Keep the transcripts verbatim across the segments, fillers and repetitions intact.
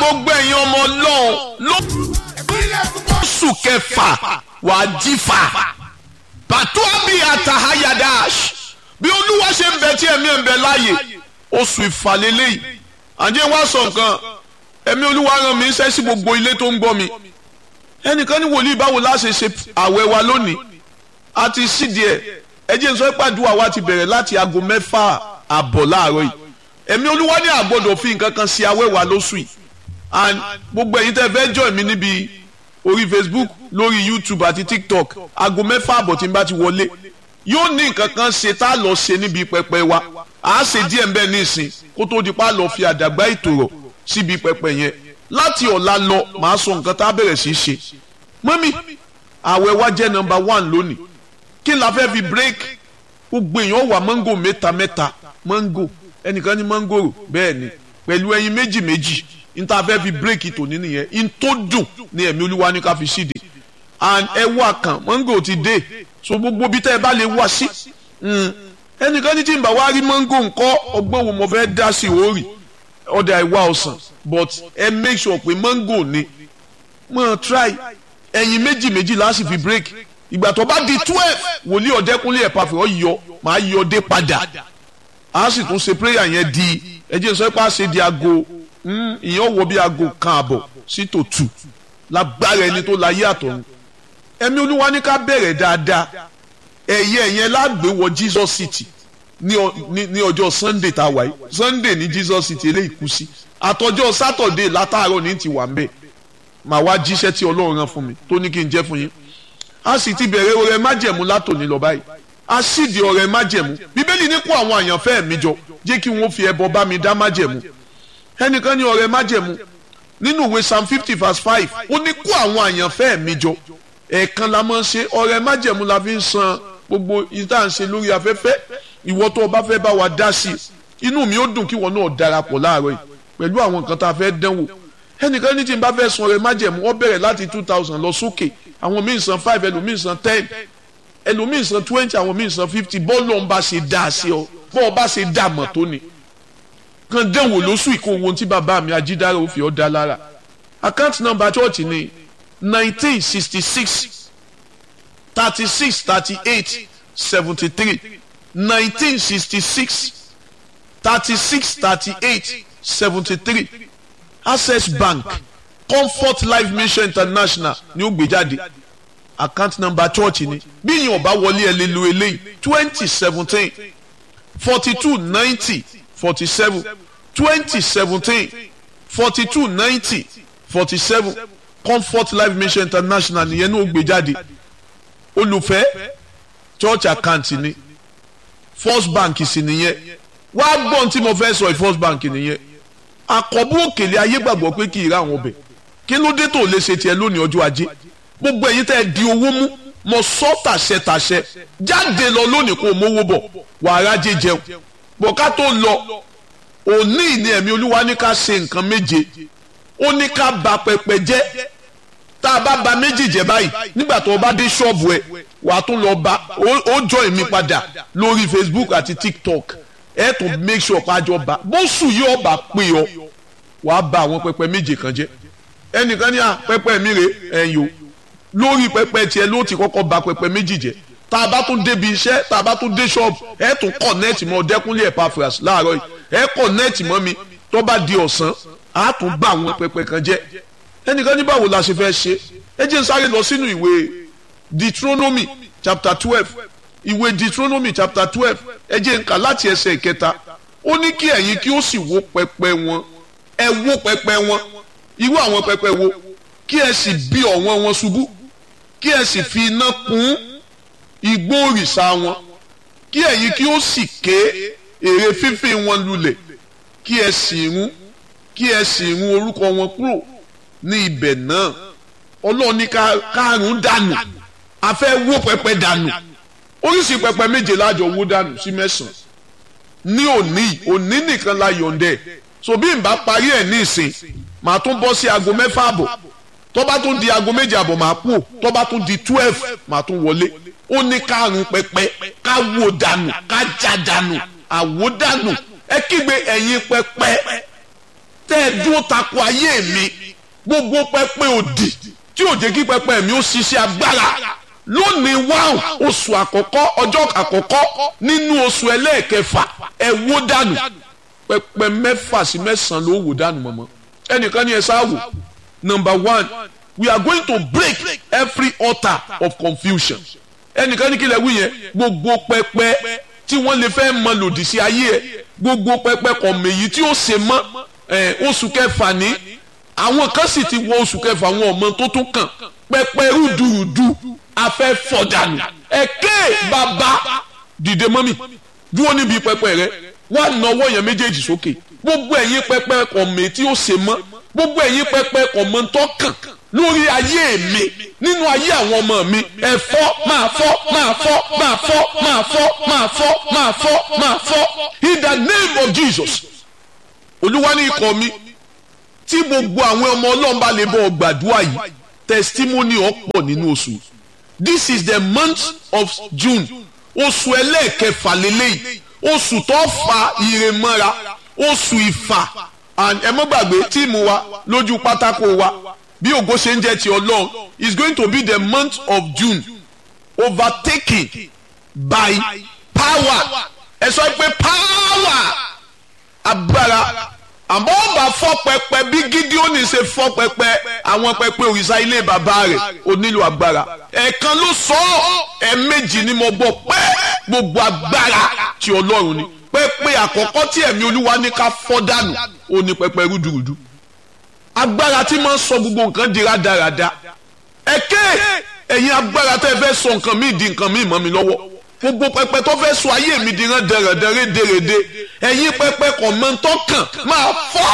gbogbo ẹ̀yin ọmọ ọlọ́run ló oṣù kẹfà wà á jífà pàtóàbí àtàhàyàdáṣ bí olúwa ṣe ń bẹ tí ẹ̀mí ẹ̀ ń bẹ láàyè oṣù ìfàlélẹ́ yìí àjẹ́ wá sọ nǹkan ẹ̀mí olúwa rán mi iṣẹ́ sí gbogbo ilé tó ń gbọ́ mi ẹnìkan ní wòlíì báwo la ṣe ṣe àwẹ̀ wa lónìí àti sídìí ẹ̀ ẹ jẹ́ n sọ pé àdúrà wa ti bẹ̀rẹ̀ láti aago mẹ́fà àbọ̀ láàárọ̀ yìí ẹ̀mí olúwa ní àgbọ̀dọ̀ fi nǹkan kan sí àwẹ̀ wa lóṣù yìí and gbogbo ẹ̀yin tẹ́ fẹ́ join mi níbi orí Facebook lórí YouTube àti TikTok aago mẹ́fà àbọ̀ tí n bá ti wọlé yóò ní nǹkan kan ṣe tá a lọ ṣe níbi pẹpẹ wa à á ṣe díẹ̀ mbẹ́ nísìn kó tó di pa lọ fi àdàgbà ìtòrọ̀ síbi pẹpẹ yẹn láti ọ̀la lọ màá sọ nǹkan tá a bẹ̀rẹ̀ sí í ṣe mọ́mí àwẹ̀ wa jẹ́ number one lónìí kí n la fẹ́ fi break gbogbo èèyàn wà mango mẹ́ta mẹ́ta mango ẹnìkan ní mangoro bẹ́ẹ̀ ni pẹ̀lú ẹyin méjì méjì n ta fẹ́ fi break tòní nìyẹn n tó dùn ní ẹ̀mí olúwa ní ká fi ṣíde and ẹ wá kan mango ti dé so gbogbo bí tẹ́ ẹ bá lè wá sí ẹnìkan ní tí n bá wá rí mango ńkọ́ ọgbọ́n wo mo fẹ́ dá sí orí ọ̀dà ìwà ọ̀sán but ẹ make sure pé mango ni mo try ẹyin méjì méjì la sì fi break ìgbà tó bá di twelve wòlíì ọ̀dẹ́kúnlé ẹ̀pà fẹ́ ọ yọ màá yọ dé padà a sì tún ṣe prayer yẹn di ẹ jẹ́ sọ pé a ṣe di aago ìyẹn wọ bí aago kan àbọ̀ sí tó tù lágbára ẹni tó láyé àtọ̀run ẹ̀mí olúwa ní ká bẹ̀rẹ̀ dáadáa ẹ̀yẹ ẹ̀yẹn lágbè wọ Jesus City ní ọjọ́ Sunday tá a wà yìí Sunday ní Jesus City eléyìí kú sí àtọjọ́ Saturday látàárọ̀ ní ti wà ń bẹ̀ màá wá jíṣẹ́ tí Ọlọ́run rán fún mi tó ní kí n jẹ́ fún yín a sì ti bẹ̀rẹ̀ ọrẹ májẹ̀mú látòní lọ báyìí a sì di ọrẹ májẹ̀mú bíbélì ní kó àwọn àyànfẹ́ mi jọ jẹ́ kí wọ́n fi ẹbọ bá mi dá májẹ̀mú ẹnìkan ní ọrẹ májẹ̀mú nínú ìwé Psalm fifty verse five ó ní kó àwọn àyànfẹ́ mi jọ ẹ̀ẹ̀kan la máa ń ṣe ọrẹ májẹ̀mú la fi ń san gbogbo ìta ń ṣe lórí afẹ́fẹ́ ìwọ tó o bá fẹ́ bá wa dá sí i inú mi ó dùn kí wọn náà darapọ̀ láàárọ̀ yìí pẹ̀lú àwọn nǹkan tá a fẹ́ dánwò ẹnìkan ní tí n bá fẹ́ san ọrẹ májẹ̀mú ó bẹ̀rẹ̀ láti two thousand lọ sókè àwọn míì san five ẹlòmíì san ten ẹlòmíì san twenty àwọn míì san fifty bọ́ọ̀lù ọ̀n bá ṣe dá sí ọ bọ́ọ̀ bá ṣe dá mọ̀ tó ni kan dẹ̀wò lóṣù ìkó ohun tí bàbá mi ajídára ó fi ọ́ dá lára account number church ni nineteen sixty six thirty six thirty eight seventy three nineteen sixty six thirty six thirty eight seventy three Access Bank Comfort Life Mission International ni ó gbé jáde account number church ni bí yín ọba wọlé ẹ lè lo eléyìí twenty seventeen forty two ninety forty seven twenty seventeen forty two ninety forty seven Comfort Life Mission International nìyẹn ní ó gbé jáde olùfẹ́ church account ni First Bank sì nìyẹn wá gbọ́n tí mo fẹ́ sọ First Bank nìyẹn àkọ́bù òkèlè ayé gbàgbọ́ pé kì í ra àwọn ọbẹ̀ kí ló dé tó lè ṣe tiẹ̀ lónìí ọjọ́ ajé gbogbo ẹ̀yin tẹ́ ẹ di owó mú mo sọ tàṣẹ tàṣẹ jáde lọ lónìí kó o mówó bọ̀ wàrà jẹ jẹun bọ̀ ká tó lọ òní ìní ẹ̀mí olúwa ní ká ṣe nǹkan méje ó ní ká ba pẹpẹ jẹ́ tá a bá ba méjì jẹ́ báyìí nígbà tó o bá dé ṣọ́ọ̀bù ẹ̀ wàá tún lọ bá ó jọ èmi padà lórí Facebook àti TikTok ẹ tún make sure pàjọ bá bóṣù yóò bá pè ọ wàá ba àwọn pẹpẹ méje kan jẹ́ ẹnìkan ní à pẹpẹ mi rè ẹ̀yìn o lórí pẹpẹ tiẹ̀ ló ti kọ́kọ́ ba pẹpẹ méjì jẹ́ tá a bá tún débi iṣẹ́ tá a bá tún dé ṣọ́ọ̀bù ẹ tún connect mọ́ Ọdẹ́kúnlé Epaphras láàárọ̀ yìí ẹ connect mọ́ mi tó bá di ọ̀sán á tún bá àwọn pẹpẹ kan jẹ́ ẹnìkan ní báwo la ṣe fẹ́ ṣe ẹ jẹ́ n sáré lọ sínú ìwé Deuteronomy chapter twelve ìwé Deuteronomy chapter twelve ẹ jẹ́ n kà láti ẹsẹ̀ ìkẹta ó ní kí ẹ̀yin kí ó sì wó pẹpẹ wọn ẹ wó pẹpẹ wọn irú àwọn pẹpẹ wo kí ẹ sì bí ọ̀wọ́n wọn ṣubú kí ẹ sì fi iná kún igbó òrìṣà wọn kí ẹ̀yin kí ó sì ké ère fífín wọn lulẹ̀ kí ẹ sì run kí ẹ sì run orúkọ wọn kúrò ní ibẹ̀ náà Ọlọ́run ní kárùn dànù a fẹ́ wó pẹpẹ dànù oríṣi pẹpẹ méje lájọ wó dànù sí mẹ́sàn-án ní òní òní nìkan la yọ̀ǹdẹ̀ so bí n bá parí ẹ̀ ní ìsìn màá tún bọ́ sí aago mẹ́fà àbọ̀ tó bá tún di aago méje àbọ̀ màá kú tó bá tún di twelve màá tún wọlé ó ní kárùn pẹpẹ ká wó dànù ká já dànù àwó dànù ẹ kígbe ẹ̀yin pẹpẹ tẹ́ tẹ́ ẹ dúró tako ayé mi gbogbo pẹpẹ òdì tí ò jẹ́ kí pẹpẹ mi ó ṣiṣẹ́ agbára lónìí wáhùn oṣù àkọ́kọ́ ọjọ́ àkọ́kọ́ nínú oṣù ẹlẹ́ẹ̀kẹfà ẹ wó dànù pẹpẹ mẹ́fà sí mẹ́sàn-án ló wò dànù mọ́mọ́ ẹnìkan ní ẹ sáwò. Number one, we are going to break every altar of confusion. ẹnìkan ní kí lè wí yẹn gbogbo pẹpẹ tí wọ́n lè fẹ́ mọ lòdì sí ayé ẹ gbogbo pẹpẹ kọ̀mọ̀ èyí tí ó ṣe mọ́ oṣù kẹfà ní àwọn kan sì ti wọ oṣù kẹfà àwọn ọmọ tó tún kàn pẹpẹ rúdurùdu afẹ́ fọ̀dànù ẹ̀kẹ́ bàbá dìde mọ́mì dúró níbi pẹpẹ rẹ wà nọwọ́ yẹn méjèèjì sókè gbogbo ẹ̀yin pẹpẹ kọ̀mọ̀ tí ó ṣe mọ́ gbogbo ẹ̀yin pẹpẹ kọ̀mọ̀ tó kàn lórí ayé mi nínú ayé àwọn ọmọ mi ẹ fọ́ máa fọ́ máa fọ́ máa fọ́ máa fọ́ máa fọ́ máa fọ́ máa fọ́ in the name of Jesus. Olúwa ní ikọ̀ mi tí gbogbo àwọn ọmọ Ọlọ́run bá lè bọ̀ gbàdúrà yìí testimony ọ̀pọ̀ nínú oṣù. This is the month of June oṣù ẹlẹ́ẹ̀kẹfà lélẹ́yìí oṣù tó fa ire mọ́ra oṣù ìfà and ẹ mọ́ gbàgbé tíìmù wa lójú pátákó wa bí ògo ṣe ń jẹ́ ti Ọlọ́run is going to be the month of June overtaken by power ẹ sọ pé power agbára àmọ́ ọba fọ́ pẹpẹ bí Gídíónì ṣe fọ́ pẹpẹ àwọn pẹpẹ òrìṣà ilé bàbá rẹ̀ ó nílò agbára ẹ̀ẹ̀kan ló sọ ẹ̀ẹ̀mejì ni mo gbọ́ pé gbogbo agbára ti Ọlọ́run ni pẹpẹ àkọ́kọ́ tí ẹ̀mí Olúwa ní ká fọ́ dànù ó ní pẹpẹ rúdurùdu agbára tí máa ń sọ gbogbo nǹkan di rádaràda ẹ̀kẹ́ ẹ̀yin agbára tẹ́ fẹ́ sọ nǹkan míì di nǹkan míì mọ́ mi lọ́wọ́ gbogbo pẹpẹ tó fẹ́ sọ ayé mi di rán dẹrẹdẹrẹ dẹrẹdẹ ẹ̀yin pẹpẹ kọ̀ mọ́ tó kàn máa fọ́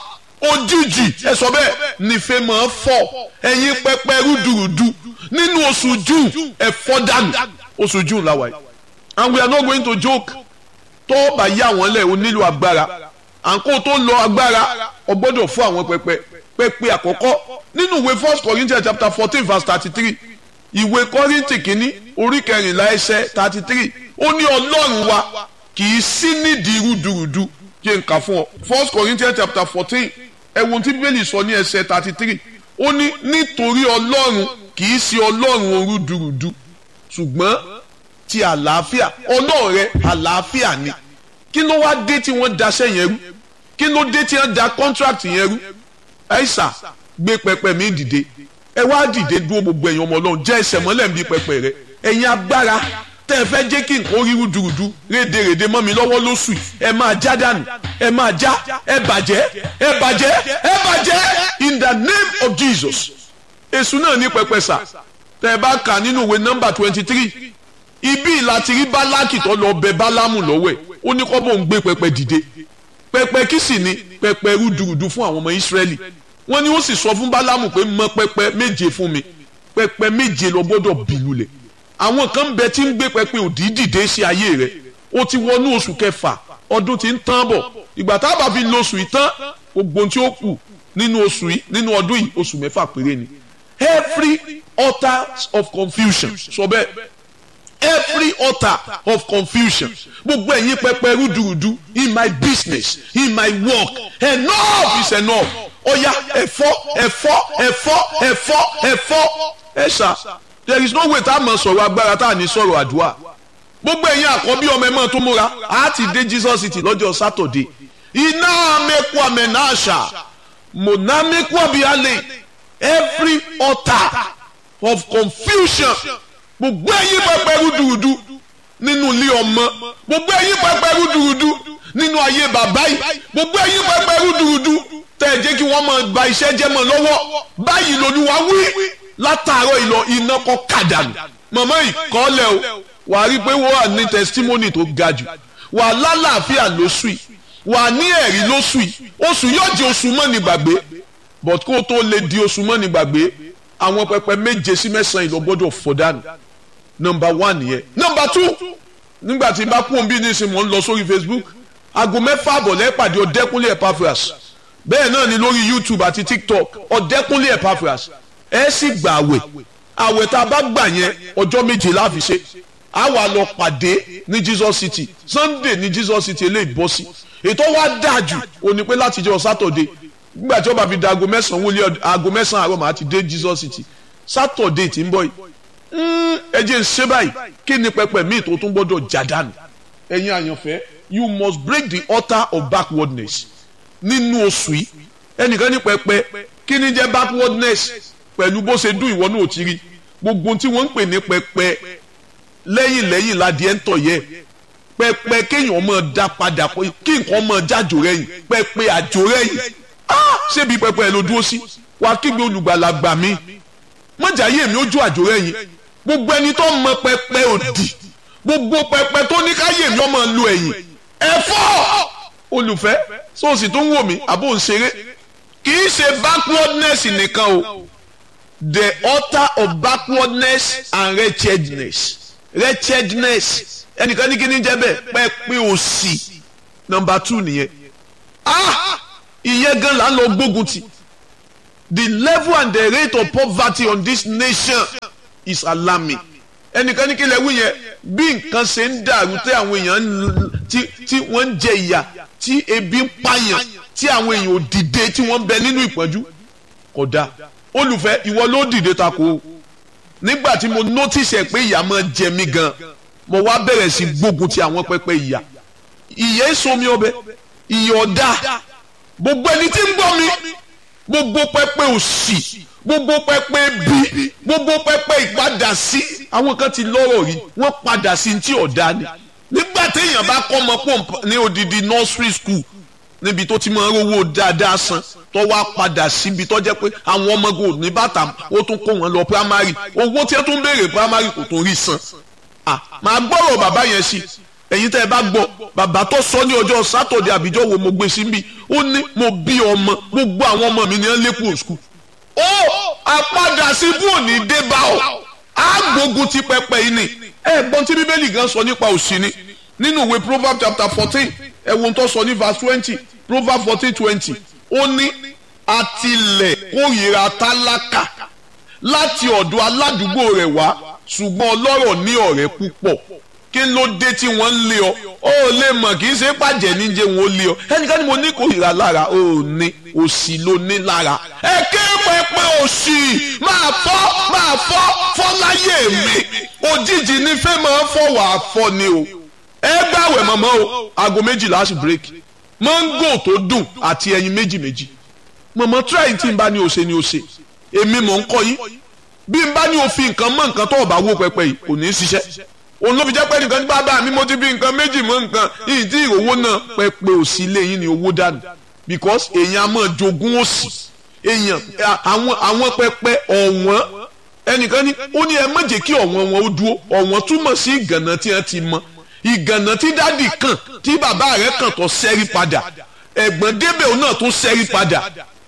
òjijì ẹ sọ bẹ́ẹ̀ nífẹ̀ẹ́ máa fọ́ ẹ̀yin pẹpẹ rúdurùdu nínú oṣù June ẹ fọ́ dànù oṣù June làwà yìí and we are not going to joke tó bá yá wọn lẹ̀ o nílò agbára àǹkó tó lọ agbára o gbọ́dọ̀ fún àwọn pẹpẹ pẹpẹ àkọ́kọ́ nínú ìwé First Corinthians chapter fourteen verse thirty-three ìwé Kọ́ríńtì kìíní orí kẹrìnlá ẹsẹ̀ thirty three ó ní Ọlọ́run wa kì í sí nídìí rúdurùdu kí n kà fún ọ First Corinthians chapter fourteen ẹ̀wọ̀n tí Bíbélì sọ ní ẹsẹ̀ thirty three ó ní nítorí Ọlọ́run kì í sí Ọlọ́run rúdurùdu ṣùgbọ́n ti àlàáfíà Ọlọ́run rẹ àlàáfíà ni kí ló wá dé tí wọ́n daṣẹ́ yẹn rú kí ló dé tí wọ́n da contract yẹn rú ẹ̀ṣà gbé pẹpẹ mi dìde ẹ wá dìde dúró gbogbo ẹ̀yin ọmọ Ọlọ́run jẹ́ ẹsẹ̀ mọ́lẹ̀ ń bí pẹpẹ rẹ ẹ̀yin agbára tẹ́ ẹ fẹ́ jẹ́ kí nǹkan orí rúdurùdu rédèrèdè mọ́ mi lọ́wọ́ lóṣù ẹ máa já dànù ẹ máa já ẹ bàjẹ́ ẹ bàjẹ́ ẹ bàjẹ́ in the name of Jesus. èṣù náà ní pẹpẹ sà tẹ́ ẹ bá kà nínú ìwé nọ́mbà twenty three ibi láti rí Bálákì tó lọ bẹ Bálámù lọ́wọ́ ẹ̀ ó ní kọ́ bó ń gbé pẹpẹ dìde pẹpẹ kí sì ni pẹpẹ rúdurùdu fún àwọn ọmọ Ísírẹ́lì wọ́n ní ó sì sọ fún Bálámù pé mọ pẹpẹ méje fún mi pẹpẹ méje lọ gbọ́dọ̀ bìlù lẹ̀ àwọn kan bẹ tí ń gbé pẹpẹ òdì dìde sí ayé rẹ̀ ó ti wọnú oṣù kẹfà ọdún tí ń tán bọ̀ ìgbà tá a bá fi lo oṣù yìí tán gbogbo tí ó kù nínú oṣù yìí nínú ọdún yìí oṣù mẹ́fà péré ni every altar of confusion sọ bẹ́ẹ̀ every altar of confusion gbogbo ẹ̀yin pẹpẹ rúdurùdu in my business in my work enough is enough ọ̀ya ẹ̀fọ́ ẹ̀fọ́ ẹ̀fọ́ ẹ̀fọ́ ẹ̀fọ́ ẹ̀ṣà there is no way tá a mọ̀ sọ̀rọ̀ agbára tá a ní sọ̀rọ̀ àdúrà gbogbo ẹ̀yin àkọ́bí ọmọ ẹ̀ mọ́ tó múra á ti dé Jesus City lọ́jọ́ Saturday iná mẹ́kọ́ àmẹ́náṣà mọ̀nà mẹ́kọ́ àbíyálẹ̀ every altar of confusion gbogbo ẹ̀yin pẹpẹ rúdurùdu nínú ilé ọmọ gbogbo ẹ̀yin pẹpẹ rúdurùdu nínú ayé bàbá yìí gbogbo ẹ̀yin pẹpẹ rúdurùdu tẹ́ ẹ jẹ́ kí wọ́n máa ba iṣẹ́ jẹ́ mọ́ lọ́wọ́ báyìí l'Olúwa wí látàárọ̀ ìlọ iná kọ́ kàdánù màmá yìí kọ́ lẹ̀ o wàá rí i pé wọ́n wà ní testimony tó ga jù wà á lálàáfíà lóṣù yìí wà á ní ẹ̀rí lóṣù yìí oṣù yóò di oṣù mọ́ni gbàgbé but kó o tó lè di oṣù mọ́ni gbàgbé àwọn pẹpẹ méje sí mẹ́sàn-án ìlọ gbọ́dọ̀ fọ́ dànù number one yẹn number two nígbà tí n bá kún bí ní ìsìn mò ń lọ sórí Facebook aago mẹ́fà àbọ̀ lẹ́pàdé Ọ̀dẹ́kúnlé Epaphras bẹ́ẹ̀ náà ni lórí YouTube àti TikTok Ọ̀dẹ́kúnlé Epaphras ẹ sì gbà àwẹ̀ àwẹ̀ tá a bá gbà yẹn ọjọ́ méje la fi ṣe a wà lọ pàdé ní Jesus City Sunday ní Jesus City eléyìí bọ́ sí ètò wa dáa jù ó ní pé láti jọ Saturday nígbà tí ó bá fi da aago mẹ́sàn-án wọlé aago mẹ́sàn-án àárọ̀ màá ti dé Jesus City Saturday tí ń bọ̀ yìí ẹ jẹ́ ń ṣe báyìí kí ni pẹpẹ míì tó tún gbọ́dọ̀ já dànù ẹ̀yin àyànfẹ́ you must break the altar of backwardness nínú oṣù yìí ẹnìkan ní pẹpẹ kí ni jẹ́ backwardness pẹ̀lú bó ṣe dùn ìwọ náà ò ti rí gbogbo tí wọ́n ń pè ní pẹpẹ lẹ́yìn lẹ́yìn ládìẹ ń tọ̀ yẹ pẹpẹ kéèyàn máa dá padà kí nǹkan máa jájò rẹ̀yìn pẹpẹ àjò rẹ̀yìn ṣébi pẹpẹ ẹ ló dúró sí wàá kígbe olùgbàlà gbà mí mọ̀jà yé mi ó ju àjò rẹ̀yìn gbogbo ẹni tó mọ pẹpẹ òdì gbogbo pẹpẹ tó ní káyé mi ọmọ lu ẹ̀yìn ẹ fọ́ olùfẹ́ sóòsì tó ń wò mí àbò ń ṣeré kì í ṣe backwardness nìkan o the altar of backwardness and wretchedness wretchedness ẹnìkan ní kí ni jẹ́ bẹ́ẹ̀ pẹpẹ òṣì number two nìyẹn ah ìyẹn gan la ń lọ gbógun ti the level and the rate of poverty on this nation is alarming ẹnìkan ní kí lè wí yẹn bí nǹkan ṣe ń dàrú tí àwọn èèyàn tí tí wọ́n ń jẹ ìyà tí ebi ń pààyàn tí àwọn èèyàn ò dìde tí wọ́n ń bẹ nínú ìpọ́njú kódà olùfẹ́ ìwọ ló dìde tako nígbà tí mo notice ẹ pé ìyà máa jẹ mí gan mo wá bẹ̀rẹ̀ sí gbógun ti àwọn pẹpẹ ìyà ìyà èso mi ọbẹ̀ ìyà ọ̀dà gbogbo ẹni tí ń gbọ́ mi gbogbo pẹpẹ òṣì gbogbo pẹpẹ bí gbogbo pẹpẹ ìpadà sí àwọn kan ti lọ́rọ̀ rí wọ́n padà sí tí ọ̀dà ni nígbà téèyàn bá kọ́ ọmọ pọ̀ ní odidi nursery school níbi tó ti máa ń rówó dáadáa san tó wá padà síbi tó jẹ́ pé àwọn ọmọ gò ní bàtà ó tún kó wọn lọ primary owó tí ó tún béèrè primary kò tún rí san ah màá gbọ́rọ̀ bàbá yẹn sí ẹ̀yin tẹ́ ẹ bá gbọ́ bàbá tó sọ ní ọjọ́ sátọ̀dẹ̀ àbíjọ́ wo mo gbé sí bí ó ní mo bí ọmọ gbogbo àwọn ọmọ mi ní ẹ lẹ́kùn school ó àpadà sí bú òní dé bá ọ á gbógun ti pẹpẹ yìí ni ẹ gbọ́n tí bíbélì gan sọ nípa òṣì ni nínú ìwé Proverbs chapter fourteen ẹ wo tó sọ ní verse twenty Proverbs fourteen twenty ó ní àtìlẹ̀ kórìíra tálákà láti ọ̀dọ̀ aládùúgbò rẹ̀ wá ṣùgbọ́n ọlọ́rọ̀ ní ọ̀rẹ́ púpọ̀ kí ló dé tí wọ́n ń lé ọ ó lè mọ̀ kì í ṣe pàjẹ́ níjẹ́ wọn ó lé ọ ẹnikẹ́ni mo ní kórìíra lára ó ní òṣì ló ní lára ẹ ké pẹpẹ òṣì máa fọ́ máa fọ́ fọ́ láyé mi òjijì ní fẹ́ máa fọ́ wàá fọ́ ni o ẹ gbàwẹ̀ mọ̀mọ́ o aago méjìlá sí bírèkì máńgò tó dùn àti ẹyin méjì méjì mọ̀mọ́ tíráì tí n bá ní o ṣe ni o ṣe èmi mọ̀ ń kọ́ yín bí n bá ní o fi nǹkan mọ́ nǹkan tó o bá wó pẹpẹ yìí kò ní í ṣiṣẹ́ òun ló fi jẹ́ pé nìkan ní bàbá mi mo ti fi nǹkan méjì mọ́ nǹkan yìí tí ìrówó náà pẹpẹ òsì lé yín ni owó dànù because èèyàn á máa jogún òsì èèyàn àwọn àwọn pẹpẹ ọ̀wọ́n ẹnìkan ní ó ní ẹ má jẹ́ kí ọ̀wọ́n wọn ó dúró ọ̀wọ́n túmọ̀ sí ìgànnà tí wọ́n ti mọ ìgànnà tí dádì kàn tí bàbá rẹ̀ kàn tó sẹ́rí padà ẹ̀gbọ́n débẹ̀ òun náà tó sẹ́rí padà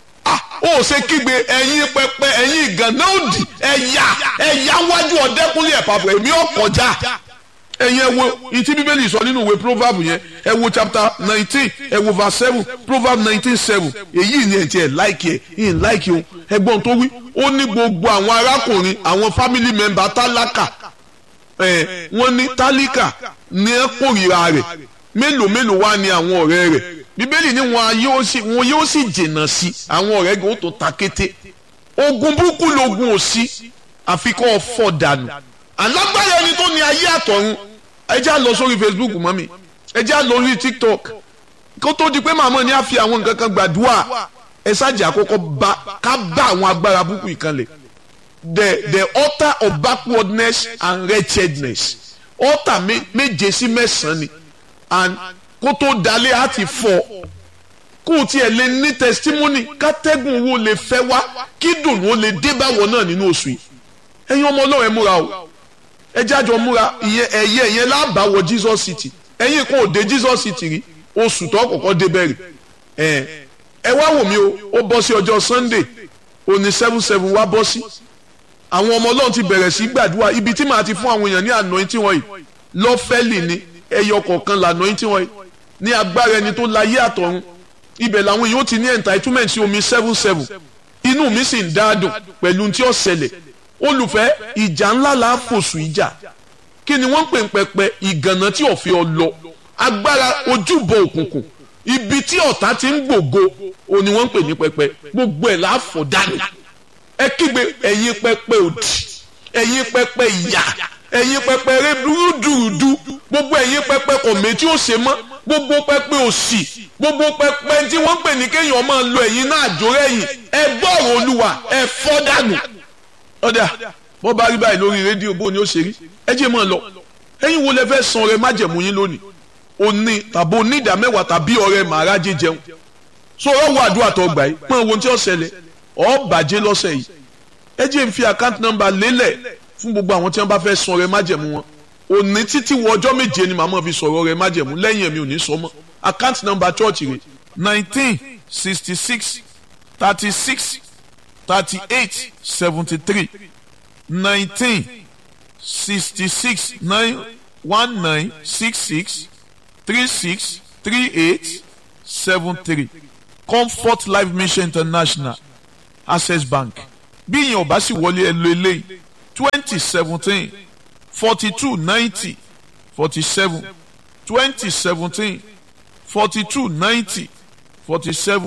ó ṣe kígbe ẹ̀yin pẹpẹ ẹ̀yin ìgànnà òdì ẹ̀yà ẹ̀yà wájú ọ̀dẹ́kúnlé ẹ̀pàpọ̀ èmi ò kọjá ẹ̀yin ẹ wo ìtí bíbélì sọ nínú ìwé proverb yẹn ẹ wo chapter nineteen ẹ wo verse seven proverb nineteen seven èyí ni ẹ̀ tí ẹ̀ láìkì ẹ̀ ẹ̀ láìkì o ẹgbọ́n tó wí ó ní gbogbo àwọn arákùnrin àwọn family member tálákà ẹ̀ wọ́n ní tálíkà ní ẹ̀ kórìíra rẹ̀ mélòó mélòó wá ní àwọn ọ̀rẹ́ rẹ̀ bíbélì ní wọn yóò sì wọn yóò sì jìnnà sí àwọn ọ̀rẹ́ gan tó ta kété ogun burúkú lógun òsì àfikún ọ̀fọ̀ dànù alágbára ẹni tó ní ayé àtọ̀run ẹ já lọ sórí Facebook mọ́mi ẹ já lọ sórí TikTok kó tó di pé màmá ní a fi àwọn nǹkan kan gbàdúrà ẹ ṣáàjì àkọ́kọ́ bá ká bá àwọn agbára burúkú ìkànlẹ̀ the the altar of backwardness and wretchedness altar méje sí mẹ́sàn-án ni and kó tó dalẹ̀ á ti fọ́ kó o tiẹ̀ lè ní testimony kátẹ́gùn wo lè fẹ́ wá kí dùn wo lè dé báwọ̀ náà nínú oṣù yìí ẹ̀yin ọmọ ọlọ́run ẹ múra o ẹ jájọ múra ìyẹn ẹ̀yẹ ìyẹn lábàáwọ̀ Jesus City ẹ̀yin kò dé Jesus City rí oṣù tó kọ́kọ́ dé bẹ̀rẹ̀ ẹ̀ ẹ wá wò mí o ó bọ́ sí ọjọ́ Sunday òní seven seven wá bọ́ sí àwọn ọmọ ọlọ́run ti bẹ̀rẹ̀ sí gbàdúrà ibi tí màá ti fún àwọn èèyàn ní anointing wọ̀nyí lọ́fẹ́lì ni ẹyọ kọ̀ọ̀kan là anointing wọ̀nyí ní agbára ẹni tó láyé àtọ̀run ibẹ̀ làwọn èèyàn ti ní entitlement sí omi seven seven inú mi sì ń dáadùn pẹ̀lú tí ó ṣẹlẹ̀ olùfẹ́ ìjà ńlá la fòṣù ìjà kí ni wọ́n ń pè ń pẹpẹ ìgànnà tí ò fi ọ lọ agbára ojúbọ òkùnkùn ibi tí ọ̀tá ti ń gbògo òní wọ́n ń pè ní pẹpẹ gbogbo ẹ̀ láàfọ̀ dànù ẹ kígbe ẹ̀yin pẹpẹ òdì ẹ̀yin pẹpẹ ìyà ẹ̀yin pẹpẹ rúdurùdu gbogbo ẹ̀yin pẹpẹ kọ̀mẹ́ tí ó ṣe mọ́ gbogbo pẹpẹ òṣì gbogbo pẹpẹ tí wọ́n ń pè ní kéèyàn máa lo ẹ̀yin náà àjórẹ́yìn ẹ gbọ́rọ̀ Olúwa ẹ fọ́ dànù ọ̀dà bọ́ bá rí báyìí lórí rédíò bó ni ó ṣe rí ẹ jẹ́ mọ́ ọ lọ ẹ̀yin wo lẹ fẹ́ san ọrẹ májẹ̀mú yín lónìí òní tàbí onídàá mẹ́wàá tàbí ọrẹ màrá jíjẹun so ọwọ́ àdúrà tó gbà yìí pọ́n ohun tí ó ṣẹlẹ̀ ọ̀ bàjẹ́ lọ́sẹ̀ yìí ẹ jẹ́ n fi account number lélẹ̀ fún gbogbo àwọn tí wọ́n bá fẹ́ san ọrẹ májẹ̀mú wọn òní títí wọ ọjọ́ méje ni màmá fi sọ̀rọ̀ ọrẹ májẹ̀mú lẹ́yìn ẹ̀mí ò ní sọ mọ́ account number church rẹ̀ nineteen sixty six thirty six thirty eight seventy three nineteen sixty six nine one nine six six three six three eight seven three Comfort Life Mission International Access Bank bí ìyẹn ò bá sì wọlé ẹ lo eléyìí twenty seventeen forty two ninety forty seven twenty seventeen forty two ninety forty seven